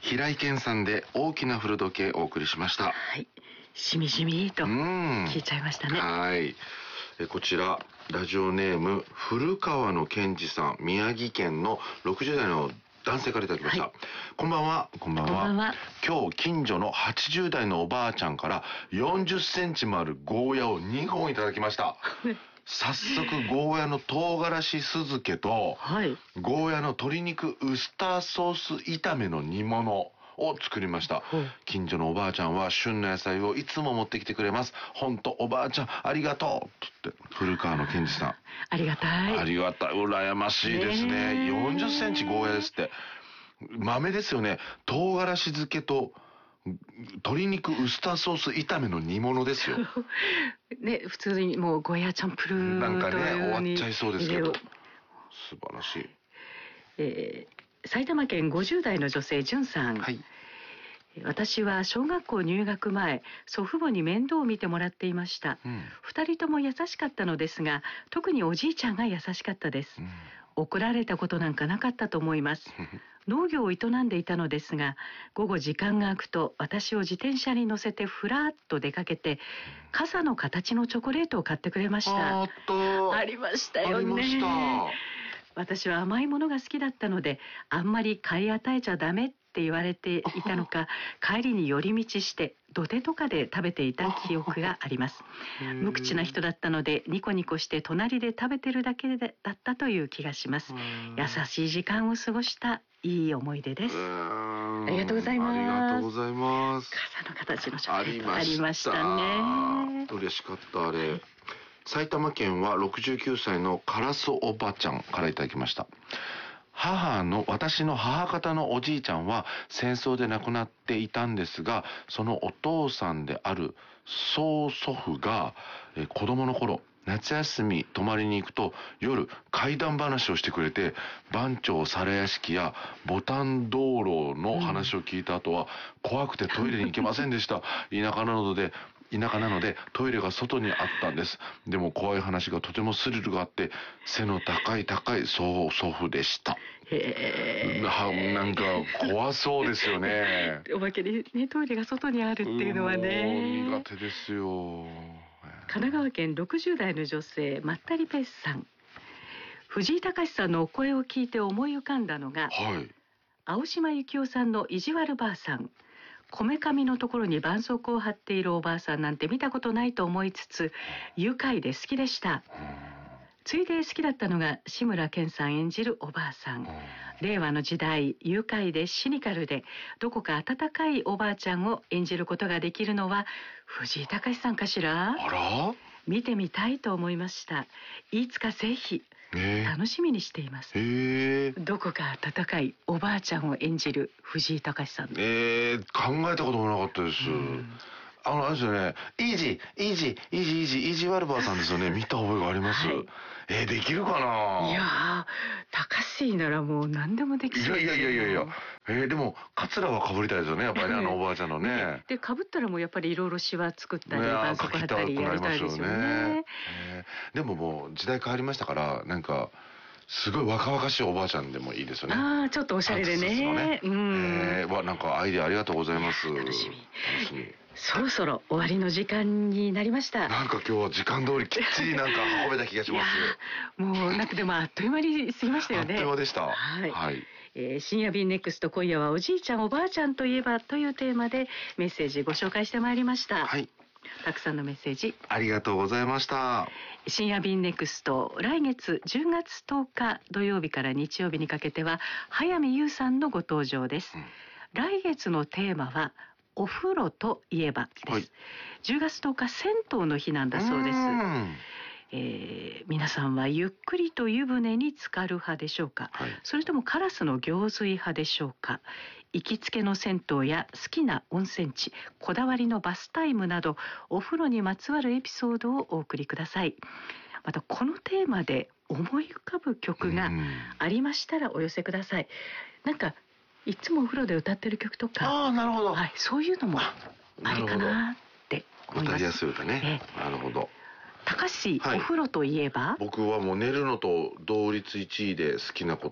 平井堅さんで大きな古時計をお送りしました。 はい、しみじみと聞いちゃいましたね。 はい。こちらラジオネーム古川の健二さん、宮城県の60代の男性からいただきました。はい、こんばんは。こんばんは。今日近所の80代のおばあちゃんから40センチもあるゴーヤを2本いただきました。早速ゴーヤの唐辛子酢漬けと、ゴーヤの鶏肉ウスターソース炒めの煮物を作りました。近所のおばあちゃんは旬の野菜をいつも持ってきてくれます。本当おばあちゃんありがとうって。古川の健二さん、 ありがたい。 ありがたい。羨ましいですね。40センチゴーヤですって。豆ですよね。唐辛子漬けと鶏肉ウスターソース炒めの煮物ですよ。 ね、普通にもうゴーヤチャンプルーなんかね、終わっちゃいそうですけど、素晴らしい。 埼玉県50代の女性じゅんさん。はい。私は小学校入学前、祖父母に面倒を見てもらっていました。2人とも優しかったのですが、特におじいちゃんが優しかったです。怒られたことなんかなかったと思います。農業を営んでいたのですが、午後時間が空くと私を自転車に乗せてふらっと出かけて、傘の形のチョコレートを買ってくれました。ありましたよね。私は甘いものが好きだったので、あんまり買い与えちゃダメって言われていたのか、帰りに寄り道して土手とかで食べていた記憶があります。無口な人だったので、ニコニコして隣で食べてるだけだったという気がします。優しい時間を過ごしたいい思い出です。ありがとうございます。 ありがとうございます。 傘の形のチョコレートありましたね。 嬉しかったあれ。埼玉県は69歳のカラスおばちゃんからいただきました。私の母方のおじいちゃんは戦争で亡くなっていたんですが、そのお父さんである曽祖父が子供の頃、夏休み泊まりに行くと夜怪談話をしてくれて、番町皿屋敷やボタン道路の話を聞いた後は怖くてトイレに行けませんでした。田舎なのでトイレが外にあったんです。でも怖い話がとてもスリルがあって背の高い曽祖父でした。なんか怖そうですよね。 おまけにね、トイレが外にあるっていうのはね。 苦手ですよ。 神奈川県60代の女性まったりペースさん。藤井隆さんのお声を聞いて思い浮かんだのが、青島幸男さんの意地悪ばあさん。こめかみのところに絆創膏を貼っているおばあさんなんて見たことないと思いつつ、愉快で好きでした。ついで好きだったのが志村けんさん演じるおばあさん。令和の時代、愉快でシニカルでどこか温かいおばあちゃんを演じることができるのは藤井隆さんかしら。 あら、 見てみたいと思いました。いつかぜひ楽しみにしています。どこか温かいおばあちゃんを演じる藤井隆さん。 考えたこともなかったです。あれですよね。イージーワルバーさんですよね。見た覚えがあります。できるかな。 いやー、高橋ならもう何でもできそう。 いや。でもカツラは被りたいですよね。やっぱりね、おばあちゃんのね。 で被ったらもうやっぱりいろいろシワ作ったり絆創膏貼ったりやりたいですよね。 でももう時代変わりましたから、なんかすごい若々しいおばあちゃんでもいいですよね。 ああ、ちょっとおしゃれでね。 なんかアイデアありがとうございます。 楽しみ。そろそろ終わりの時間になりました。 なんか今日は時間通りきっちりなんか運べた気がします。 もうなんかでもあっという間に過ぎましたよね。 あっという間でした。 はい。深夜便ネクスト、今夜はおじいちゃんおばあちゃんといえばというテーマでメッセージご紹介してまいりました。はい。たくさんのメッセージありがとうございました。 深夜便ネクスト、来月10月10日土曜日から日曜日にかけては早見優さんのご登場です。来月のテーマはお風呂といえばです。10月10日銭湯の日なんだそうです。皆さんはゆっくりと湯船に浸かる派でしょうか、それともカラスの行水派でしょうか。行きつけの銭湯や好きな温泉地、こだわりのバスタイムなどお風呂にまつわるエピソードをお送りください。またこのテーマで思い浮かぶ曲がありましたらお寄せください。なんかいつもお風呂で歌ってる曲とか、 なるほど、 そういうのもありかなって思います。 歌いやすい歌ね。なるほど。 高橋、お風呂といえば？ 僕はもう寝るのと同率1位で好きなこ